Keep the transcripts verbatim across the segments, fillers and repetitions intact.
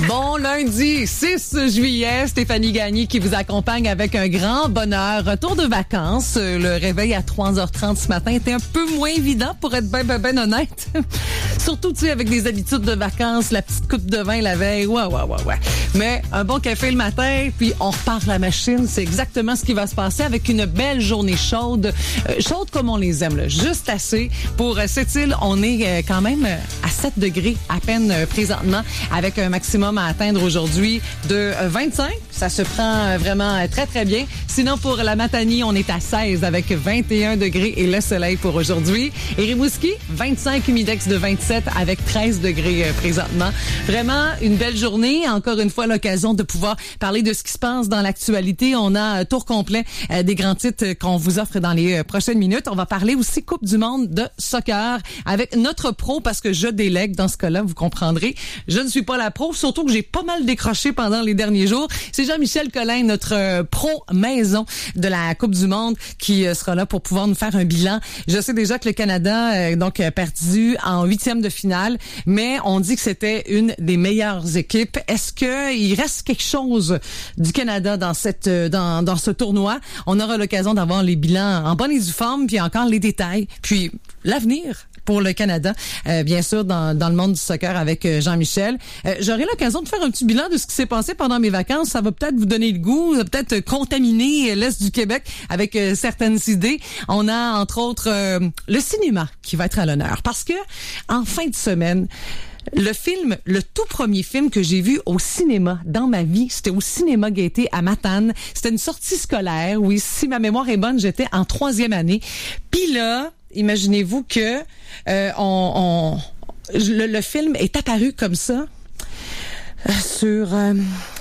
Bon lundi six juillet, Stéphanie Gagné qui vous accompagne avec un grand bonheur. Retour de vacances. Le réveil à trois heures trente ce matin était un peu moins évident pour être ben ben ben honnête. Surtout, tu sais, avec des habitudes de vacances, la petite coupe de vin la veille. Ouais, ouais, ouais, ouais. Mais un bon café le matin, puis on repart la machine. C'est exactement ce qui va se passer avec une belle journée chaude. Euh, chaude comme on les aime, là. Juste assez. Pour euh, cette île, on est euh, quand même euh, à sept degrés à peine euh, présentement, avec un maximum à atteindre aujourd'hui de euh, vingt-cinq. Ça se prend euh, vraiment euh, très, très bien. Sinon, pour la Matanie, on est à seize avec vingt et un degrés et le soleil pour aujourd'hui. Et Rimouski, vingt-cinq, humidex de vingt-sept avec treize degrés euh, présentement. Vraiment une belle journée. Encore une fois, l'occasion de pouvoir parler de ce qui se passe dans l'actualité. On a un tour complet euh, des grands titres qu'on vous offre dans les euh, prochaines minutes. On va parler aussi Coupe du monde de soccer avec notre pro parce que je délègue dans ce cas-là, vous comprendrez. Je ne suis pas la pro, surtout que j'ai pas mal décroché pendant les derniers jours. C'est Jean-Michel Collin, notre euh, pro maison de la Coupe du monde qui euh, sera là pour pouvoir nous faire un bilan. Je sais déjà que le Canada euh, donc a perdu en huitième de finale, mais on dit que c'était une des meilleures équipes. Est-ce que il reste quelque chose du Canada dans cette dans dans ce tournoi? On aura l'occasion d'avoir les bilans en bonne et due forme, puis encore les détails, puis l'avenir pour le Canada, euh, bien sûr, dans, dans le monde du soccer avec euh, Jean-Michel. Euh, j'aurai l'occasion de faire un petit bilan de ce qui s'est passé pendant mes vacances. Ça va peut-être vous donner le goût, peut-être contaminer l'Est du Québec avec euh, certaines idées. On a, entre autres, euh, le cinéma qui va être à l'honneur. Parce que, en fin de semaine, le film, le tout premier film que j'ai vu au cinéma dans ma vie, c'était au Cinéma Gaieté à Matane. C'était une sortie scolaire. Oui, si ma mémoire est bonne, j'étais en troisième année. Puis là, imaginez-vous que euh, on, on le, le film est apparu comme ça euh, sur euh,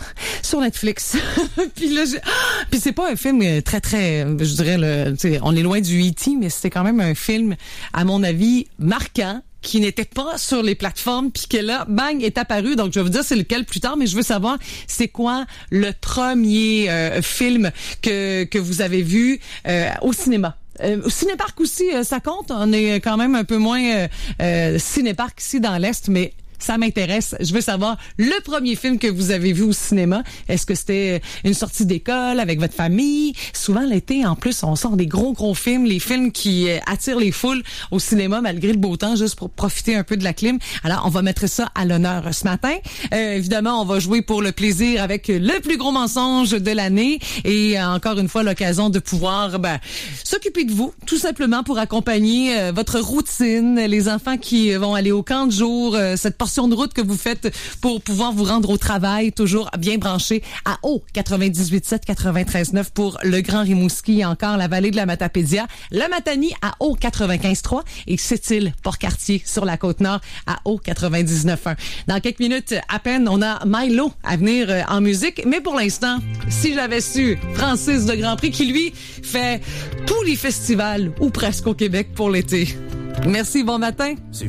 sur Netflix. Puis là, j'ai... puis c'est pas un film très très, je dirais le, tu sais, on est loin du E T, mais c'était quand même un film à mon avis marquant, qui n'était pas sur les plateformes, puis que là, bang, est apparu. Donc, je vais vous dire c'est lequel plus tard, mais je veux savoir c'est quoi le premier euh, film que que vous avez vu euh, au cinéma. Euh, au Cinéparc aussi, euh, ça compte. On est quand même un peu moins euh, euh, Cinéparc ici dans l'Est, mais ça m'intéresse. Je veux savoir le premier film que vous avez vu au cinéma. Est-ce que c'était une sortie d'école avec votre famille? Souvent l'été, en plus, on sort des gros, gros films, les films qui attirent les foules au cinéma malgré le beau temps, juste pour profiter un peu de la clim. Alors, on va mettre ça à l'honneur ce matin. Euh, évidemment, on va jouer pour le plaisir avec le plus gros mensonge de l'année et euh, encore une fois, l'occasion de pouvoir ben, s'occuper de vous, tout simplement pour accompagner euh, votre routine, les enfants qui vont aller au camp de jour, euh, cette portion de route que vous faites pour pouvoir vous rendre au travail, toujours bien branché à haut quatre-vingt-dix-huit sept, quatre-vingt-treize neuf pour le Grand Rimouski et encore la vallée de la Matapédia, la Matanie à haut quatre-vingt-quinze trois et Sept-Îles, Port-Cartier sur la Côte-Nord à haut quatre-vingt-dix-neuf un. Dans quelques minutes à peine, on a Milo à venir en musique, mais pour l'instant, si j'avais su, Francis de Grand Prix qui lui fait tous les festivals ou presque au Québec pour l'été. Merci, bon matin.